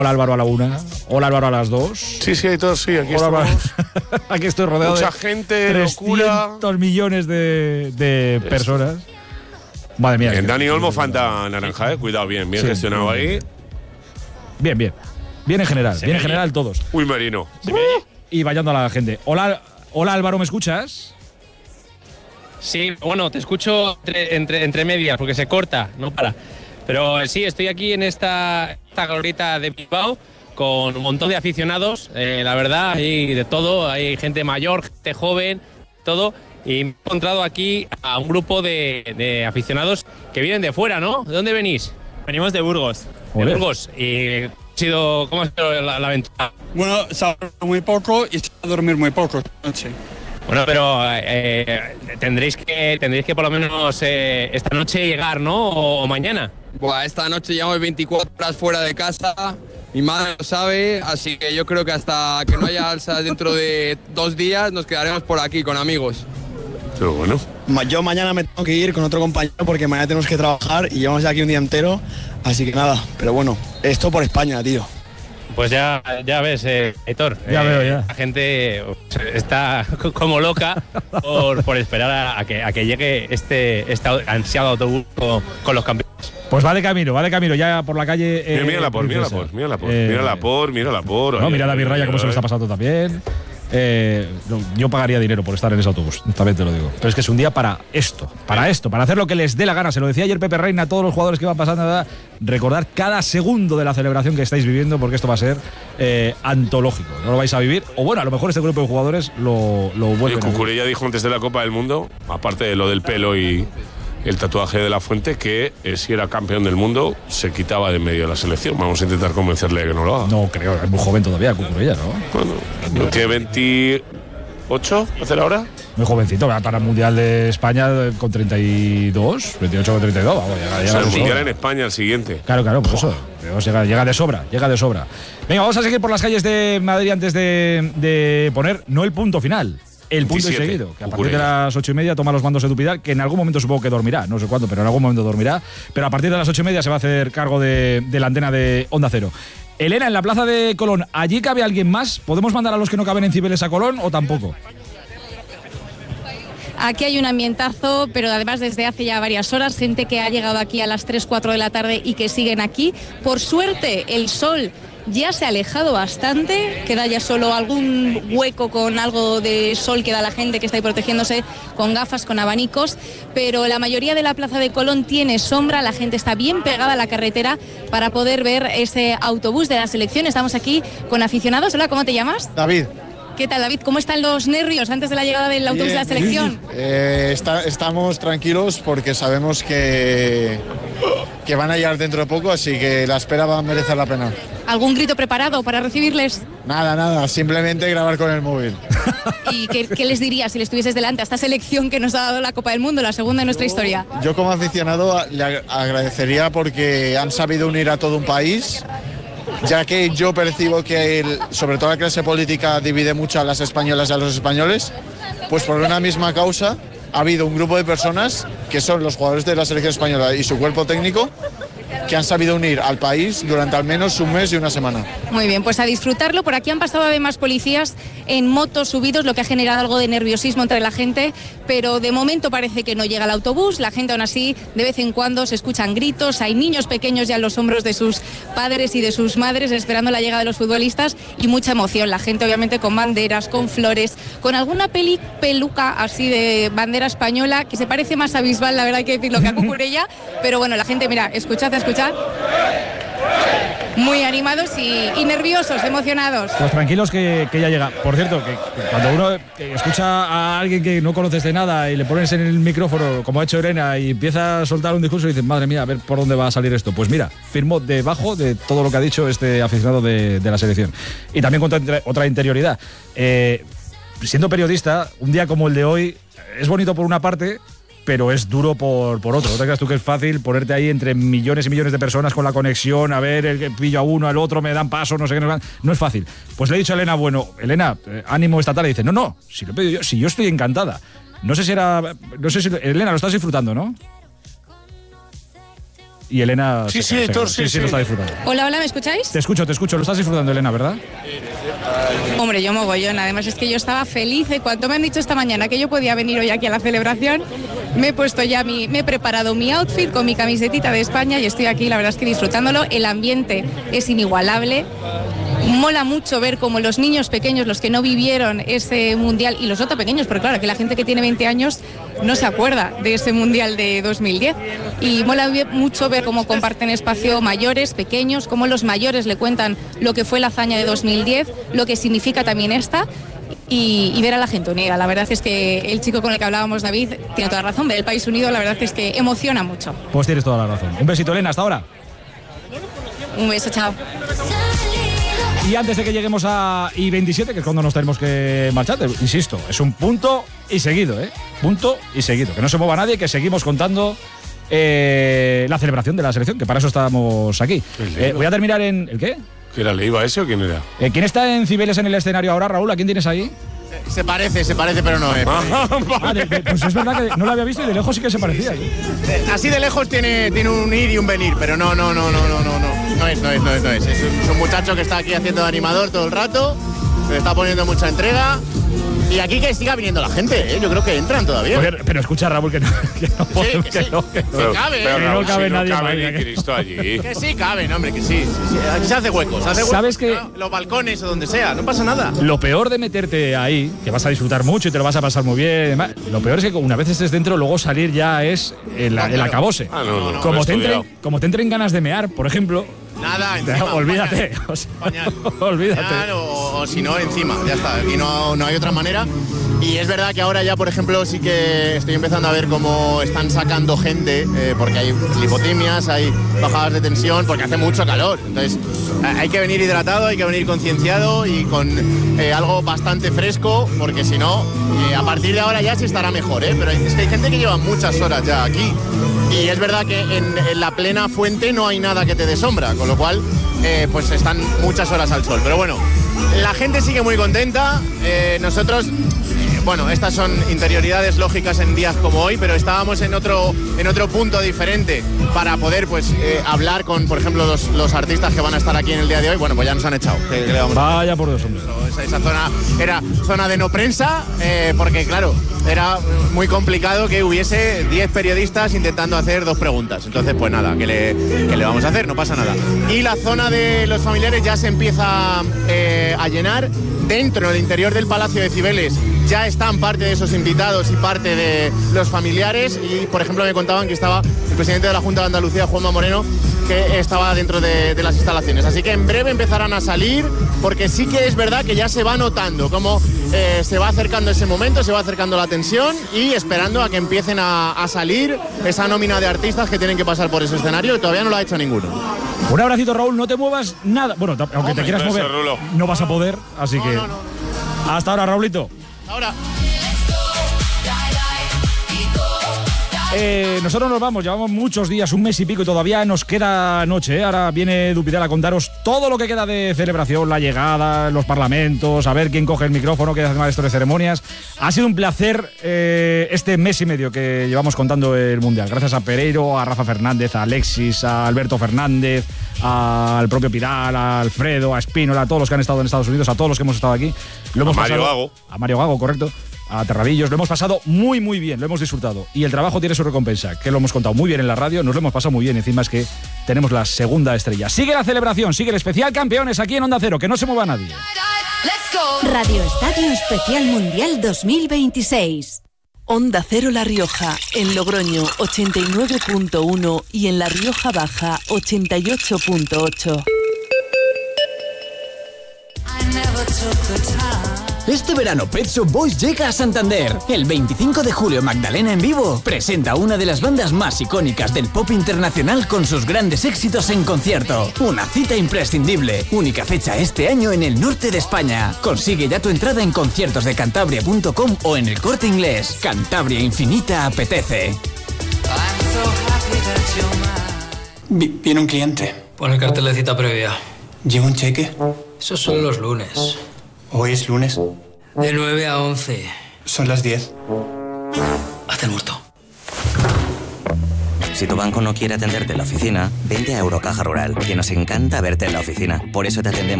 Hola Álvaro a la 1, hola Álvaro a las 2. Sí, hay todos, sí, aquí hola, estamos. Aquí estoy rodeado mucha de gente, 300 locura. millones de personas. Madre mía. En Dani Olmo, Fanta naranja, cuidado, bien sí, gestionado ahí. Bien. Bien en general, bien en general todos. Uy, Marino. Y vayando a la gente. Hola Álvaro, ¿me escuchas? Sí, bueno, te escucho entre medias porque se corta, no para. Pero sí, estoy aquí en esta glorieta de Bilbao con un montón de aficionados, la verdad, hay de todo, hay gente mayor, gente joven, todo. Y he encontrado aquí a un grupo de aficionados que vienen de fuera, ¿no? ¿De dónde venís? Venimos de Burgos. De Burgos. ¿Y cómo ha sido la aventura? Bueno, se ha dormido muy poco y se va a dormir muy poco esta noche. Bueno, pero tendréis que por lo menos esta noche llegar, ¿no? O mañana. Buah, esta noche llevamos 24 horas fuera de casa, mi madre lo sabe, así que yo creo que hasta que no haya alza dentro de 2 días nos quedaremos por aquí con amigos. Pero bueno. Yo mañana me tengo que ir con otro compañero porque mañana tenemos que trabajar y llevamos ya aquí un día entero, así que nada, pero bueno, esto por España, tío. Pues ya ves, Héctor, ya veo ya. La gente está como loca por esperar a que llegue este ansiado autobús con los campeones. Pues va de camino, ya por la calle. Mira la por. No, mira a David Raya cómo se lo está pasando también. Yo pagaría dinero por estar en ese autobús, también te lo digo. Pero es que es un día para esto, para hacer lo que les dé la gana. Se lo decía ayer Pepe Reina a todos los jugadores que van pasando, ¿verdad? Recordar cada segundo de la celebración que estáis viviendo, porque esto va a ser antológico. No lo vais a vivir, o bueno, a lo mejor este grupo de jugadores lo vuelven. Cucurella dijo antes de la Copa del Mundo, aparte de lo del pelo y el tatuaje de la Fuente, que si era campeón del mundo se quitaba de en medio de la selección. Vamos a intentar convencerle de que no lo haga. No creo, es muy joven todavía Cucurella, ¿no? Bueno, ¿no tiene 28 hacer ahora? Muy jovencito, para el Mundial de España con 32, 28 con 32, vamos, llega el Mundial en España, el siguiente. Claro, por eso. Llega de sobra. Venga, vamos a seguir por las calles de Madrid antes de poner, no el punto final, el punto y seguido, que a partir de las 8:30 toma los mandos Edu Pidal, que en algún momento supongo que dormirá, no sé cuándo, pero en algún momento dormirá, pero a partir de las 8:30 se va a hacer cargo de la antena de Onda Cero. Elena, en la plaza de Colón, ¿allí cabe alguien más? ¿Podemos mandar a los que no caben en Cibeles a Colón o tampoco? Aquí hay un ambientazo, pero además desde hace ya varias horas, gente que ha llegado aquí a las 3, 4 de la tarde y que siguen aquí. Por suerte, el sol ya se ha alejado bastante, queda ya solo algún hueco con algo de sol que da la gente que está ahí protegiéndose con gafas, con abanicos, pero la mayoría de la plaza de Colón tiene sombra, la gente está bien pegada a la carretera para poder ver ese autobús de la selección. Estamos aquí con aficionados. Hola, ¿cómo te llamas? David. ¿Qué tal, David? ¿Cómo están los nervios antes de la llegada del autobús de la selección? Estamos tranquilos porque sabemos que van a llegar dentro de poco, así que la espera va a merecer la pena. ¿Algún grito preparado para recibirles? Nada, simplemente grabar con el móvil. ¿Y qué les dirías si les estuvieses delante a esta selección que nos ha dado la Copa del Mundo, la segunda en nuestra historia? Yo como aficionado le agradecería porque han sabido unir a todo un país, ya que yo percibo que sobre todo la clase política divide mucho a las españolas y a los españoles, pues por una misma causa ha habido un grupo de personas que son los jugadores de la selección española y su cuerpo técnico que han sabido unir al país durante al menos un mes y una semana. Muy bien, pues a disfrutarlo. Por aquí han pasado además policías en motos subidos, lo que ha generado algo de nerviosismo entre la gente, pero de momento parece que no llega el autobús. La gente aún así, de vez en cuando se escuchan gritos, hay niños pequeños ya en los hombros de sus padres y de sus madres esperando la llegada de los futbolistas y mucha emoción. La gente obviamente con banderas, con flores, con alguna peluca así de bandera española que se parece más a Bisbal, la verdad hay que decirlo, que a Cucurella, pero bueno, la gente, mira, escuchad, muy animados y nerviosos, emocionados. Pues tranquilos que ya llega. Por cierto, que cuando uno escucha a alguien que no conoces de nada y le pones en el micrófono, como ha hecho Elena, y empieza a soltar un discurso y dices, madre mía, a ver por dónde va a salir esto. Pues mira, firmó debajo de todo lo que ha dicho este aficionado de la selección. Y también con otra interioridad. Siendo periodista, un día como el de hoy es bonito por una parte, pero es duro por otro. No te creas tú que es fácil ponerte ahí entre millones y millones de personas con la conexión, a ver, el que pillo a uno, al otro, me dan paso, no sé qué, no es fácil. Pues le he dicho a Elena, bueno, Elena, ánimo esta tarde. Y dice, no, si lo he pedido yo, si yo estoy encantada. No sé si Elena, lo estás disfrutando, ¿no? y Elena... Sí, Héctor, sí, lo está disfrutando. Hola, ¿me escucháis? Te escucho, lo estás disfrutando, Elena, ¿verdad? Hombre, yo mogollón. Además es que yo estaba feliz. Cuando me han dicho esta mañana que yo podía venir hoy aquí a la celebración, me he puesto ya me he preparado mi outfit con mi camisetita de España y estoy aquí, la verdad es que disfrutándolo. El ambiente es inigualable. Mola mucho ver cómo los niños pequeños, los que no vivieron ese mundial, y los otros pequeños, porque claro, que la gente que tiene 20 años no se acuerda de ese mundial de 2010. Y mola mucho ver cómo comparten espacio mayores, pequeños, cómo los mayores le cuentan lo que fue la hazaña de 2010, lo que significa también esta. Y ver a la gente unida. La verdad es que el chico con el que hablábamos, David, tiene toda razón. Ver el país unido, la verdad es que emociona mucho. Pues tienes toda la razón. Un besito, Elena, hasta ahora. Un beso, chao. Y antes de que lleguemos a I-27, que es cuando nos tenemos que marchar, insisto, es un punto y seguido, punto y seguido. Que no se mueva nadie, que seguimos contando la celebración de la selección, que para eso estábamos aquí. Voy a terminar en... ¿El qué? ¿Que era Leiva ese o quién era? ¿Quién está en Cibeles en el escenario ahora, Raúl? ¿A quién tienes ahí? Se parece, pero no es. Pues es verdad que no lo había visto y de lejos sí que se parecía. Así de lejos tiene un ir y un venir, pero no es. Es un muchacho que está aquí haciendo de animador todo el rato, se le está poniendo mucha entrega. Y aquí que siga viniendo la gente, yo creo que entran todavía. Pero escucha, Raúl, que no cabe. Pero Raúl, no cabe si nadie. No cabe ni Cristo allí. Que sí caben, hombre, que sí. Aquí se hace huecos. ¿Sabes que los balcones o donde sea, no pasa nada. Lo peor de meterte ahí, que vas a disfrutar mucho y te lo vas a pasar muy bien, además, lo peor es que una vez estés dentro, luego salir ya es el acabose. Como te entren ganas de mear, por ejemplo. Nada, encima. Olvídate. Olvídate. O si no, encima. Ya está. Aquí no hay otra manera. Y es verdad que ahora ya, por ejemplo, sí que estoy empezando a ver cómo están sacando gente, porque hay lipotimias, hay bajadas de tensión, porque hace mucho calor. Entonces, hay que venir hidratado, hay que venir concienciado y con algo bastante fresco, porque si no, a partir de ahora ya se estará mejor, Pero es que hay gente que lleva muchas horas ya aquí. Y es verdad que en la plena fuente no hay nada que te dé sombra, con lo cual, pues están muchas horas al sol. Pero bueno, la gente sigue muy contenta. Nosotros... Bueno, estas son interioridades lógicas en días como hoy, pero estábamos en otro punto diferente para poder hablar con, por ejemplo, los artistas que van a estar aquí en el día de hoy. Bueno, pues ya nos han echado. Vaya por Dios, hombre. Esa zona era zona de no prensa, porque claro, era muy complicado que hubiese 10 periodistas intentando hacer 2 preguntas. Entonces, pues nada, ¿qué le vamos a hacer? No pasa nada. Y la zona de los familiares ya se empieza a llenar. Dentro, en el interior del Palacio de Cibeles, ya están parte de esos invitados y parte de los familiares. Y, por ejemplo, me contaban que estaba el presidente de la Junta de Andalucía, Juanma Moreno, que estaba dentro de las instalaciones. Así que en breve empezarán a salir, porque sí que es verdad que ya se va notando cómo se va acercando ese momento, se va acercando la tensión y esperando a que empiecen a salir esa nómina de artistas que tienen que pasar por ese escenario, y todavía no lo ha hecho ninguno. Un abracito, Raúl, no te muevas nada. Bueno, aunque te quieras mover, no vas a poder, así que... No. Hasta ahora, Raulito. Ahora. Nosotros nos vamos, llevamos muchos días, un mes y pico, y todavía nos queda noche, Ahora viene Dupitel a contaros todo lo que queda de celebración, la llegada, los parlamentos, a ver quién coge el micrófono, quién hace maestro de ceremonias. Ha sido un placer este mes y medio que llevamos contando el Mundial. Gracias a Pereiro, a Rafa Fernández, a Alexis, a Alberto Fernández, al propio Pidal, a Alfredo, a Espínola, a todos los que han estado en Estados Unidos, a todos los que hemos estado aquí. A Mario Gago. A Mario Gago, correcto. A Terradillos, lo hemos pasado muy bien, lo hemos disfrutado y el trabajo tiene su recompensa, que lo hemos contado muy bien en la radio, nos lo hemos pasado muy bien, encima es que tenemos la segunda estrella. Sigue la celebración, sigue el especial Campeones aquí en Onda Cero, que no se mueva nadie. Radio Estadio Especial Mundial 2026. Onda Cero La Rioja, en Logroño 89.1 y en La Rioja Baja 88.8. Este verano Pet Shop Boys llega a Santander. El 25 de julio Magdalena en Vivo presenta una de las bandas más icónicas del pop internacional con sus grandes éxitos en concierto. Una cita imprescindible. Única fecha este año en el norte de España. Consigue ya tu entrada en conciertosdecantabria.com o en el Corte Inglés. Cantabria Infinita apetece. Viene un cliente. Pon el cartel de cita previa. ¿Lleva un cheque? Eso son los lunes. ¿Hoy es lunes? De 9 a 11. Son las 10. Haz el muerto. Si tu banco no quiere atenderte en la oficina, vente a Eurocaja Rural, que nos encanta verte en la oficina. Por eso te atendemos